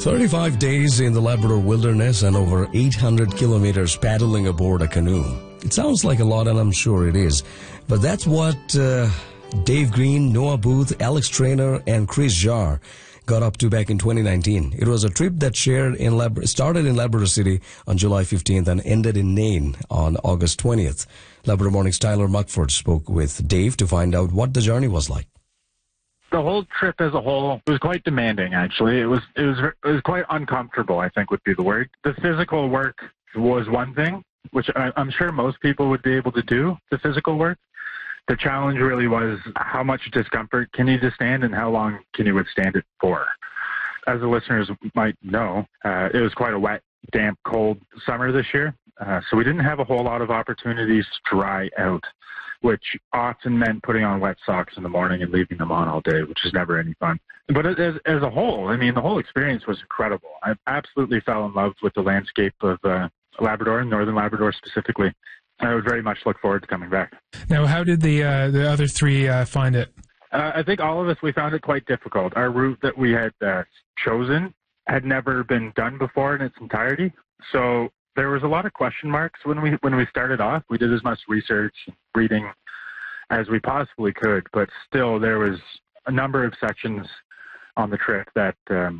35 days in the Labrador wilderness and over 800 kilometers paddling aboard a canoe. It sounds like a lot, and I'm sure it is. But that's what Dave Green, Noah Booth, Alex Traynor, and Chris Jarre got up to back in 2019. It was a trip that started in Labrador City on July 15th and ended in Nain on August 20th. Labrador Morning's Tyler Muckford spoke with Dave to find out what the journey was like. The whole trip as a whole was quite demanding, actually. It was quite uncomfortable, I think would be the word. The physical work was one thing, which I'm sure most people would be able to do, the physical work. The challenge really was how much discomfort can you withstand and how long can you withstand it for. As the listeners might know, it was quite a wet, damp, cold summer this year. So we didn't have a whole lot of opportunities to dry out, which often meant putting on wet socks in the morning and leaving them on all day, which is never any fun. But as a whole, I mean, the whole experience was incredible. I absolutely fell in love with the landscape of Labrador, Northern Labrador specifically. I would very much look forward to coming back. Now, how did the other three find it? I think all of us, we found it quite difficult. Our route that we had chosen had never been done before in its entirety. So there was a lot of question marks when we started off. We did as much research and reading as we possibly could, but still there was a number of sections on the trip that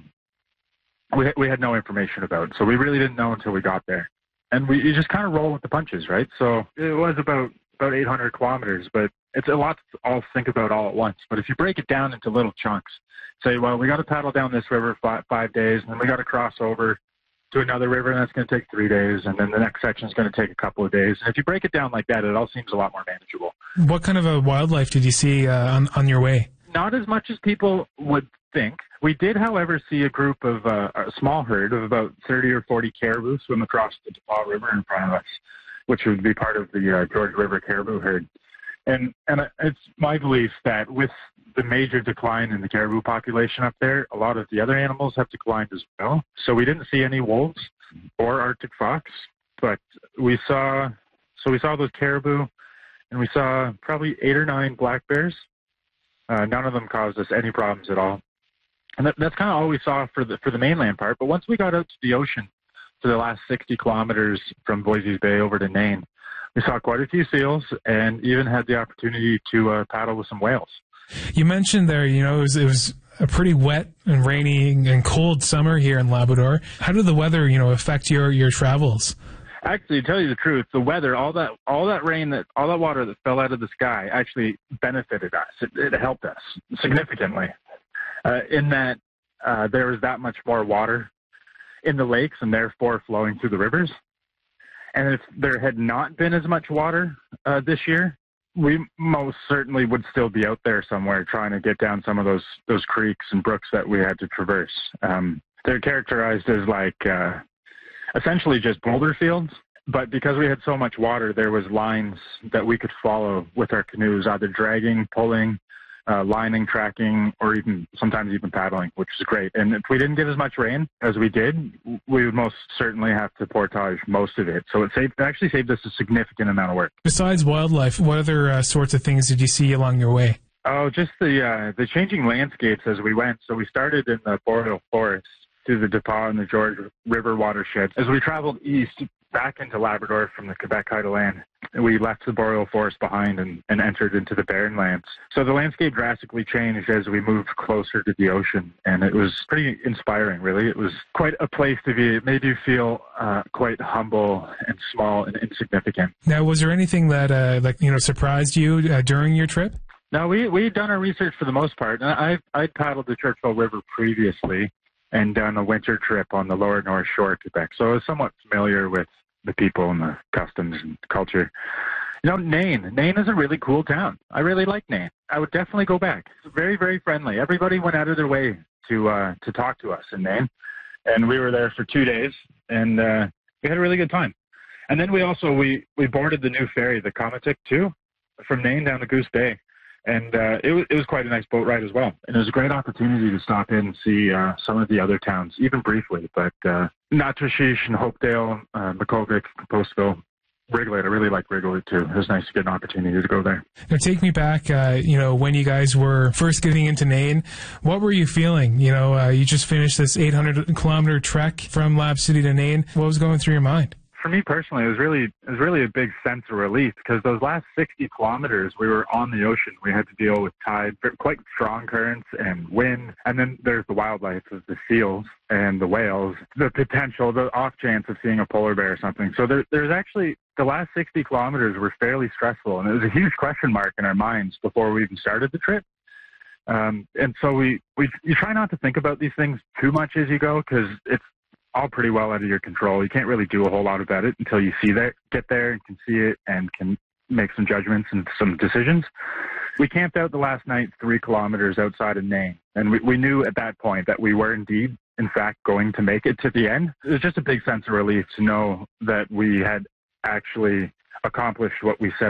we had no information about. So we really didn't know until we got there. And you just kind of roll with the punches, right? So it was about 800 kilometers, but it's a lot to all think about all at once. But if you break it down into little chunks, say, well, we got to paddle down this river 5 days, and then we got to cross over to another river, and that's going to take 3 days, and then the next section is going to take a couple of days. And if you break it down like that, it all seems a lot more manageable. What kind of a wildlife did you see on your way? Not as much as people would think. We did, however, see a group of a small herd of about 30 or 40 caribou swim across the DePaul River in front of us, which would be part of the George River caribou herd. And it's my belief that with the major decline in the caribou population up there, a lot of the other animals have declined as well. So we didn't see any wolves or Arctic fox, but we saw those caribou, and we saw probably 8 or 9 black bears. None of them caused us any problems at all. And that's kind of all we saw for the mainland part. But once we got out to the ocean, for the last 60 kilometers from Voisey's Bay over to Nain, we saw quite a few seals and even had the opportunity to paddle with some whales. You mentioned there, it was a pretty wet and rainy and cold summer here in Labrador. How did the weather, affect your travels? Actually, to tell you the truth, the weather, all that rain, all that water that fell out of the sky actually benefited us. It helped us significantly in that there was that much more water in the lakes and therefore flowing through the rivers. And if there had not been as much water this year, we most certainly would still be out there somewhere trying to get down some of those creeks and brooks that we had to traverse. They're characterized as essentially just boulder fields, but because we had so much water, there was lines that we could follow with our canoes, either dragging, pulling, lining, tracking, or sometimes even paddling, which is great. And if we didn't get as much rain as we did, we would most certainly have to portage most of it. So it actually saved us a significant amount of work. Besides wildlife, what other sorts of things did you see along your way? Oh, just the changing landscapes as we went. So we started in the boreal forest through the DePaul and the George River watershed. As we traveled east back into Labrador from the Quebec Highland, we left the boreal forest behind and entered into the barren lands. So the landscape drastically changed as we moved closer to the ocean, and it was pretty inspiring, really. It was quite a place to be. It made you feel quite humble and small and insignificant. Now, was there anything that surprised you during your trip? No, we'd done our research for the most part. I'd paddled the Churchill River previously and done a winter trip on the lower North Shore of Quebec. So I was somewhat familiar with the people and the customs and culture. Nain is a really cool town. I really like Nain. I would definitely go back. It's very, very friendly. Everybody went out of their way to talk to us in Nain. And we were there for 2 days, and we had a really good time. And then we boarded the new ferry, the Comatic 2, from Nain down to Goose Bay. And it was quite a nice boat ride as well. And it was a great opportunity to stop in and see some of the other towns, even briefly. But Natchitoches and Hopedale, Makkovik, Compostville, Wrigley. I really like Wrigley too. It was nice to get an opportunity to go there. Now, take me back, when you guys were first getting into Nain, what were you feeling? You just finished this 800-kilometer trek from Lab City to Nain. What was going through your mind? For me personally, it was really a big sense of relief because those last 60 kilometers, we were on the ocean. We had to deal with tide, quite strong currents and wind. And then there's the wildlife of the seals and the whales, the potential, the off chance of seeing a polar bear or something. So there's actually, the last 60 kilometers were fairly stressful. And it was a huge question mark in our minds before we even started the trip. And so you try not to think about these things too much as you go because it's all pretty well out of your control. You can't really do a whole lot about it until you get there and can see it and can make some judgments and some decisions. We camped out the last night 3 kilometers outside of Nain, and we knew at that point that we were indeed, in fact, going to make it to the end. It was just a big sense of relief to know that we had actually accomplished what we set